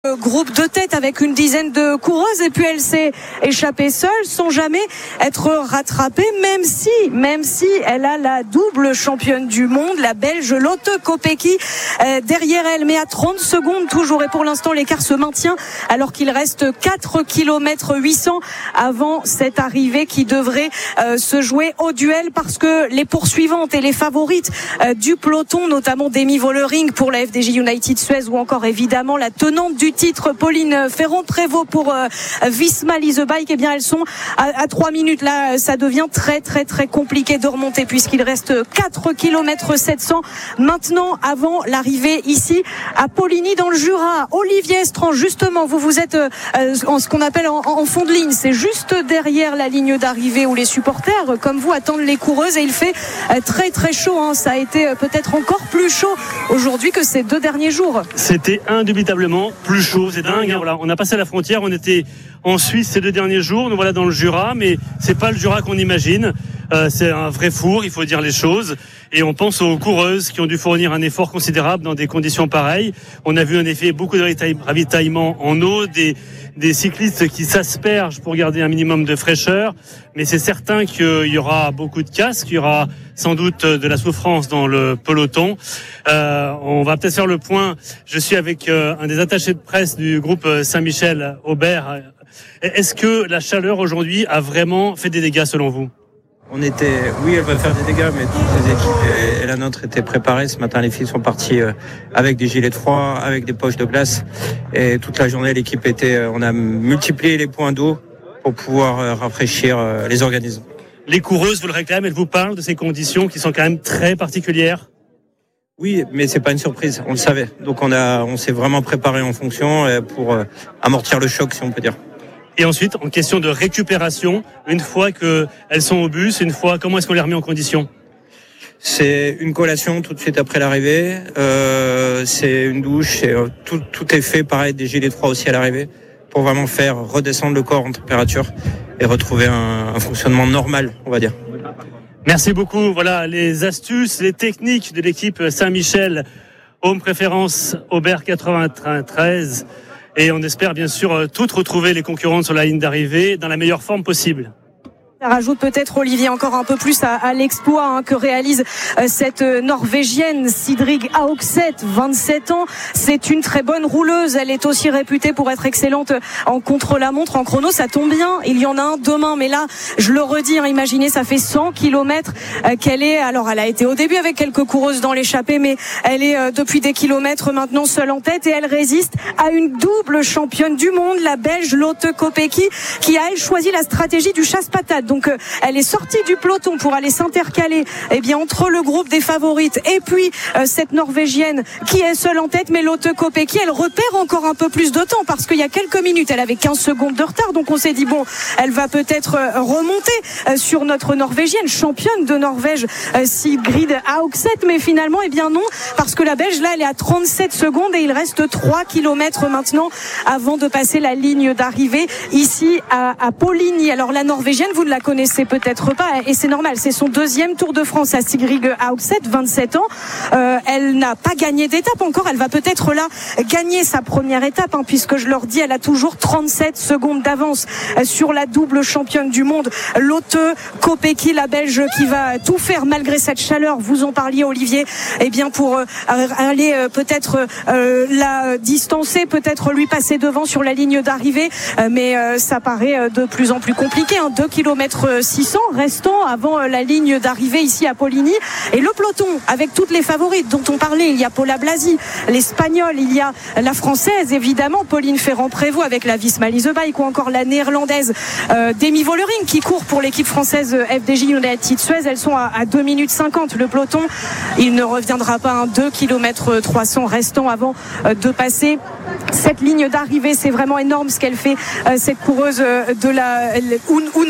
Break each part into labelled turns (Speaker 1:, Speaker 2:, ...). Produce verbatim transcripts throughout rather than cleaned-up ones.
Speaker 1: Groupe de tête avec une dizaine de coureuses et puis elle s'est échappée seule sans jamais être rattrapée, même si, même si elle a la double championne du monde, la Belge Lotte Kopecky euh, derrière elle, mais à trente secondes toujours, et pour l'instant l'écart se maintient alors qu'il reste quatre kilomètres huit cents avant cette arrivée qui devrait euh, se jouer au duel, parce que les poursuivantes et les favorites euh, du peloton, notamment Demi Vollering pour la F D J United Suez ou encore évidemment la tenante du titre Pauline Ferrand-Prévot pour euh, Visma Lease Bike, eh bien elles sont à, à trois minutes. Là, ça devient très très très compliqué de remonter puisqu'il reste quatre kilomètres sept cents maintenant avant l'arrivée ici à Poligny dans le Jura. Olivier Estrange, justement, vous vous êtes euh, en ce qu'on appelle en, en fond de ligne, c'est juste derrière la ligne d'arrivée où les supporters comme vous attendent les coureuses, et il fait euh, très très chaud, hein. Ça a été euh, peut-être encore plus chaud aujourd'hui que ces deux derniers jours.
Speaker 2: C'était indubitablement plus chaud, c'est dingue, hein. Voilà, on a passé la frontière, on était en Suisse ces deux derniers jours, nous voilà dans le Jura, mais c'est pas le Jura qu'on imagine. Euh, c'est un vrai four, il faut dire les choses, et on pense aux coureuses qui ont dû fournir un effort considérable dans des conditions pareilles. On a vu en effet beaucoup de ravitaillement en eau, des, des cyclistes qui s'aspergent pour garder un minimum de fraîcheur, mais c'est certain qu'il y aura beaucoup de casques, il y aura sans doute de la souffrance dans le peloton. Euh, on va peut-être faire le point. Je suis avec euh, un des attachés de presse du groupe Saint-Michel, Aubert. Est-ce que la chaleur aujourd'hui a vraiment fait des dégâts selon vous ?
Speaker 3: On était, oui, elle va faire des dégâts, mais toutes les équipes et, et la nôtre étaient préparées. Ce matin, les filles sont parties euh, avec des gilets de froid, avec des poches de glace, et toute la journée, l'équipe était, euh, on a multiplié les points d'eau pour pouvoir euh, rafraîchir euh, les organismes.
Speaker 2: Les coureuses vous le réclament, elles vous parlent de ces conditions qui sont quand même très particulières.
Speaker 3: Oui, mais c'est pas une surprise, on le savait. Donc on a, on s'est vraiment préparé en fonction euh, pour euh, amortir le choc, si on peut dire.
Speaker 2: Et ensuite, en question de récupération, une fois qu'elles sont au bus, une fois, comment est-ce qu'on les remet en condition ?
Speaker 3: C'est une collation tout de suite après l'arrivée, euh, c'est une douche, et, euh, tout, tout est fait, pareil, des gilets de froid aussi à l'arrivée, pour vraiment faire redescendre le corps en température et retrouver un, un fonctionnement normal, on va dire.
Speaker 2: Merci beaucoup. Voilà les astuces, les techniques de l'équipe Saint-Michel, Home Préférence Aubert quatre-vingt-treize. Et on espère bien sûr toutes retrouver les concurrentes sur la ligne d'arrivée dans la meilleure forme possible.
Speaker 1: Ça rajoute peut-être, Olivier, encore un peu plus à, à l'exploit hein, que réalise euh, cette euh, Norvégienne Sigrid Haugset, vingt-sept ans. C'est une très bonne rouleuse. Elle est aussi réputée pour être excellente en contre-la-montre, en chrono. Ça tombe bien, il y en a un demain. Mais là, je le redis, hein, imaginez, ça fait cent kilomètres euh, qu'elle est. Alors, elle a été au début avec quelques coureuses dans l'échappée, mais elle est euh, depuis des kilomètres maintenant seule en tête, et elle résiste à une double championne du monde, la Belge Lotte Kopecky, qui a, elle, choisi la stratégie du chasse-patate. Donc euh, elle est sortie du peloton pour aller s'intercaler eh bien, entre le groupe des favorites et puis euh, cette Norvégienne qui est seule en tête. Mais Lotte Kopecky, elle repère encore un peu plus de temps parce qu'il y a quelques minutes, elle avait quinze secondes de retard. Donc on s'est dit, bon, elle va peut-être euh, remonter euh, sur notre Norvégienne, championne de Norvège, euh, Sigrid Haugset. Mais finalement, eh bien non, parce que la Belge, là, elle est à trente-sept secondes et il reste trois kilomètres maintenant avant de passer la ligne d'arrivée ici à, à Poligny. Alors la Norvégienne, vous ne la connaissez peut-être pas, et c'est normal, c'est son deuxième Tour de France à Sigrid Haugset, vingt-sept ans. Euh, elle n'a pas gagné d'étape encore, elle va peut-être là gagner sa première étape, hein, puisque je leur dis, elle a toujours trente-sept secondes d'avance sur la double championne du monde, Lotte Kopecky, la Belge, qui va tout faire malgré cette chaleur. Vous en parliez, Olivier, eh bien pour euh, aller euh, peut-être euh, la distancer, peut-être lui passer devant sur la ligne d'arrivée, euh, mais euh, ça paraît euh, de plus en plus compliqué, hein, deux kilomètres six cents restants avant la ligne d'arrivée ici à Poligny. Et le peloton avec toutes les favorites dont on parlait, il y a Paula Blasi, l'Espagnole, il y a la Française évidemment, Pauline Ferrand-Prévot avec la Visma Lease Bike, ou encore la Néerlandaise euh, Demi Vollering qui court pour l'équipe française F D J United Suez. Elles sont à, à deux minutes cinquante. Le peloton, il ne reviendra pas, hein, deux kilomètres trois cents restants avant euh, de passer cette ligne d'arrivée. C'est vraiment énorme ce qu'elle fait, euh, cette coureuse euh, de la Uno X. Et puis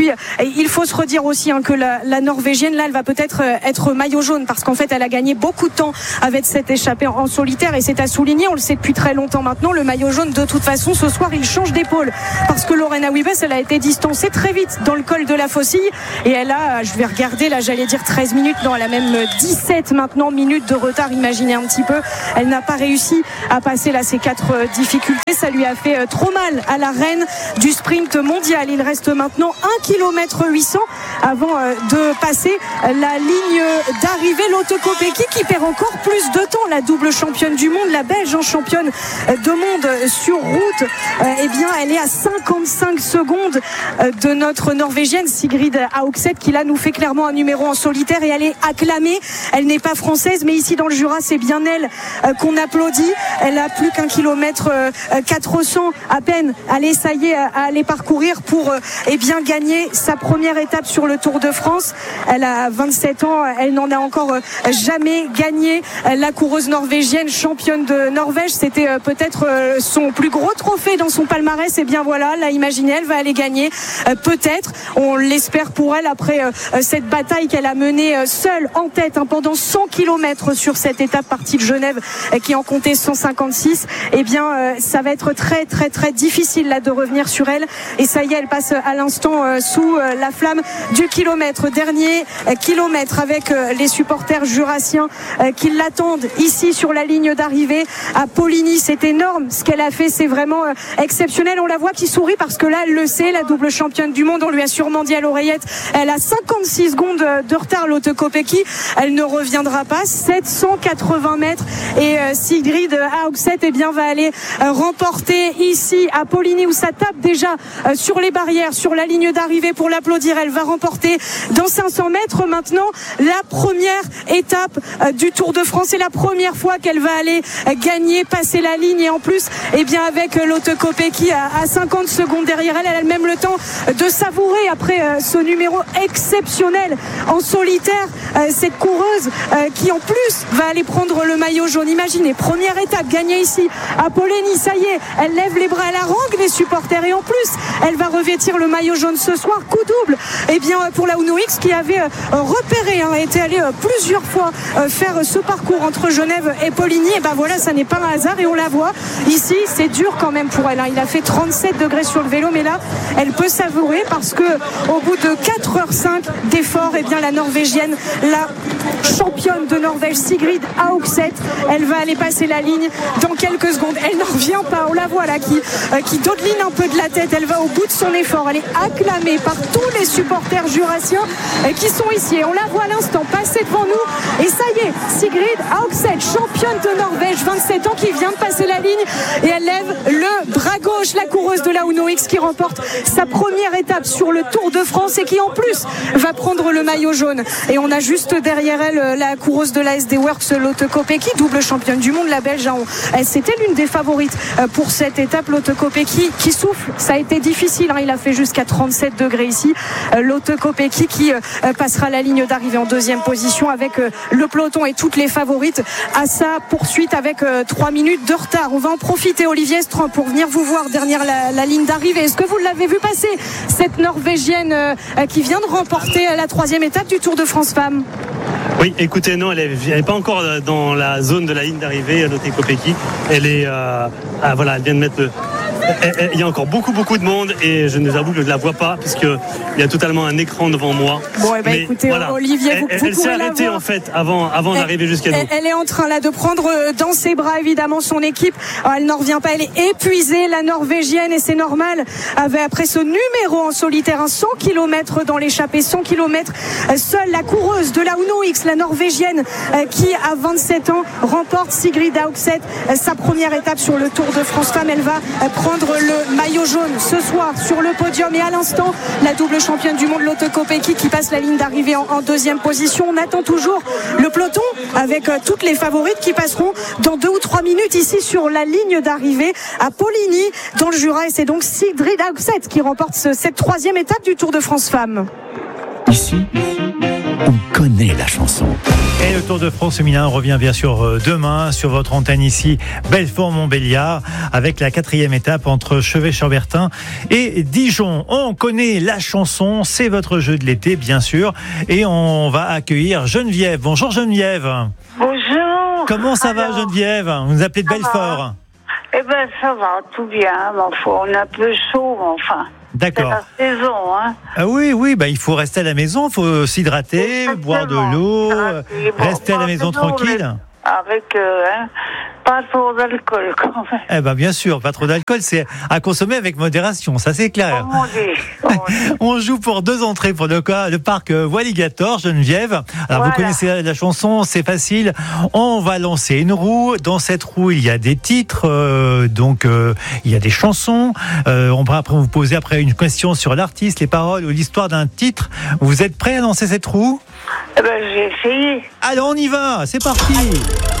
Speaker 1: puis il faut se redire aussi hein, que la, la Norvégienne là elle va peut-être être maillot jaune parce qu'en fait elle a gagné beaucoup de temps avec cette échappée en, en solitaire et c'est à souligner, on le sait depuis très longtemps maintenant, le maillot jaune de toute façon ce soir il change d'épaule parce que Lorena Wiebes elle a été distancée très vite dans le col de la Faucille et elle a, je vais regarder là j'allais dire treize minutes, non elle a même dix-sept maintenant minutes de retard, imaginez un petit peu, elle n'a pas réussi à passer là ces quatre difficultés, ça lui a fait trop mal à la reine du sprint mondial. Il reste maintenant un kilomètre huit cents avant de passer la ligne d'arrivée. Lotte Kopecky qui perd encore plus de temps, la double championne du monde, la belge en championne de monde sur route, eh bien elle est à cinquante-cinq secondes de notre norvégienne Sigrid Augset qui là nous fait clairement un numéro en solitaire et elle est acclamée, elle n'est pas française mais ici dans le Jura c'est bien elle qu'on applaudit, elle a plus qu'un kilomètre quatre cents à peine, allez ça y est à aller parcourir pour eh bien gagner sa première étape sur le Tour de France. Elle a vingt-sept ans, elle n'en a encore jamais gagné. La coureuse norvégienne championne de Norvège, c'était peut-être son plus gros trophée dans son palmarès. Et bien voilà, là imaginez, elle va aller gagner peut-être, on l'espère pour elle après cette bataille qu'elle a menée seule en tête hein, pendant cent kilomètres sur cette étape partie de Genève qui en comptait cent cinquante-six. Et bien ça va être très très très difficile là de revenir sur elle et ça y est elle passe à l'instant euh, sous euh, la flamme du kilomètre, dernier euh, kilomètre avec euh, les supporters jurassiens euh, qui l'attendent ici sur la ligne d'arrivée à Poligny. C'est énorme ce qu'elle a fait, c'est vraiment euh, exceptionnel, on la voit qui sourit parce que là elle le sait, la double championne du monde, on lui a sûrement dit à l'oreillette, elle a cinquante-six secondes de retard Lotte Kopecky, elle ne reviendra pas, sept cent quatre-vingts mètres et euh, Sigrid Augset eh bien va aller euh, remporter ici à Poligny où ça tape déjà euh, sur les barrières, sur la ligne d'arrivée pour l'applaudir. Elle va remporter dans cinq cents mètres maintenant la première étape euh, du Tour de France. C'est la première fois qu'elle va aller euh, gagner, passer la ligne et en plus eh bien avec euh, Lotte Kopecky à, à cinquante secondes derrière elle, elle a même le temps de savourer après euh, ce numéro exceptionnel en solitaire euh, cette coureuse euh, qui en plus va aller prendre le maillot jaune. Imaginez, première étape gagnée ici à Poligny, ça y est, elle lève les bras à la rangue les supporters et en plus elle va revêtir le maillot jaune ce soir, coup double et eh bien pour la Uno X qui avait euh, repéré, hein, était allée euh, plusieurs fois euh, faire ce parcours entre Genève et Poligny, et ben voilà ça n'est pas un hasard et on la voit ici, c'est dur quand même pour elle hein. Il a fait trente-sept degrés sur le vélo mais là elle peut savourer parce que au bout de quatre heures cinq d'effort et eh bien la Norvégienne, la championne de Norvège Sigrid Augset, elle va aller passer la ligne dans quelques secondes, elle n'en revient pas, on la voit là qui, euh, qui dodeline un peu de la tête, elle va au bout de son effort, elle est acclamée par tous les supporters jurassiens euh, qui sont ici et on la voit à l'instant passer devant nous et ça y est, Sigrid Augset, championne de Norvège, vingt-sept ans qui vient de passer la ligne et elle lève le bras gauche, la coureuse de la Uno X qui remporte sa première étape sur le Tour de France et qui en plus va prendre le maillot jaune et on a juste derrière elle la coureuse de la S D Works Lotte Kopecky, double championne du monde, la Belge, c'était l'une des favorites pour cette étape. Lotte Kopecky qui souffle, ça a été difficile hein. Il a fait jusqu'à trente-sept degrés ici, Lotte Kopecky qui passera la ligne d'arrivée en deuxième position avec le peloton et toutes les favorites à sa poursuite avec trois minutes de retard. On va en profiter, Olivier Estran, pour venir vous voir derrière la, la ligne d'arrivée. Est-ce que vous l'avez vu passer, cette Norvégienne euh, qui vient de remporter la troisième étape du Tour de France Femmes?
Speaker 2: Oui, écoutez, non, elle n'est pas encore dans la zone de la ligne d'arrivée, Lotte Kopecky. Elle est, euh, ah, voilà, elle vient de mettre le... Il y a encore beaucoup beaucoup de monde et je ne vous avoue que je ne la vois pas puisqu'il y a totalement un écran devant moi.
Speaker 1: Bon, eh ben,
Speaker 2: mais
Speaker 1: écoutez,
Speaker 2: voilà,
Speaker 1: Olivier, vous,
Speaker 2: elle,
Speaker 1: vous
Speaker 2: elle s'est arrêtée en fait avant, avant elle, d'arriver jusqu'à nous.
Speaker 1: Elle est en train là de prendre dans ses bras évidemment son équipe. Alors, elle n'en revient pas, elle est épuisée, la Norvégienne, et c'est normal. Après ce numéro en solitaire, un cent kilomètres dans l'échappée, cent kilomètres, seule la coureuse de la Uno X, la Norvégienne, qui à vingt-sept ans remporte, Sigrid Augset, sa première étape sur le Tour de France Femmes. Elle va prendre le maillot jaune ce soir sur le podium et à l'instant la double championne du monde Lotte Kopecky qui passe la ligne d'arrivée en, en deuxième position. On attend toujours le peloton avec euh, toutes les favorites qui passeront dans deux ou trois minutes ici sur la ligne d'arrivée à Poligny dans le Jura et c'est donc Sigrid Augset qui remporte ce, cette troisième étape du Tour de France Femmes.
Speaker 4: Ici, on connaît la chanson. Et le Tour de France féminin revient bien sûr demain sur votre antenne ici, Belfort-Montbéliard, avec la quatrième étape entre Chevet-Chambertin et Dijon. On connaît la chanson, c'est votre jeu de l'été bien sûr, et on va accueillir Geneviève. Bonjour Geneviève.
Speaker 5: Bonjour.
Speaker 4: Comment ça
Speaker 5: Alors,
Speaker 4: va Geneviève? Vous nous appelez de Belfort.
Speaker 5: va. Eh ben ça va, tout bien. Bon, faut, on est un peu chaud, enfin.
Speaker 4: D'accord.
Speaker 5: C'est la saison, hein.
Speaker 4: Ah oui, oui, bah, il faut rester à la maison, il faut s'hydrater,
Speaker 5: Exactement.
Speaker 4: boire de l'eau,
Speaker 5: Hydrater, bon,
Speaker 4: rester à la
Speaker 5: boire
Speaker 4: maison
Speaker 5: de l'eau,
Speaker 4: tranquille.
Speaker 5: Avec, euh, hein, pas trop d'alcool quand même.
Speaker 4: Eh ben bien sûr, pas trop d'alcool, c'est à consommer avec modération, ça c'est clair.
Speaker 5: Comme on dit, comme on dit.
Speaker 4: On joue pour deux entrées pour le, le parc Walligator, Geneviève. Alors
Speaker 5: Voilà.
Speaker 4: vous connaissez la, la chanson, c'est facile. On va lancer une roue. Dans cette roue, il y a des titres, euh, donc euh, il y a des chansons. Euh, on va après vous poser après une question sur l'artiste, les paroles ou l'histoire d'un titre. Vous êtes prêts à lancer cette roue?
Speaker 5: Eh ben j'ai essayé.
Speaker 4: Allez, on y va, c'est parti.